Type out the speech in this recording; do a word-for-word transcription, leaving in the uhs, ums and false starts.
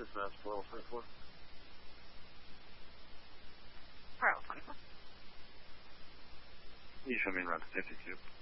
This is Mass four level twenty-four. four level twenty-four. You show me around fifty-two.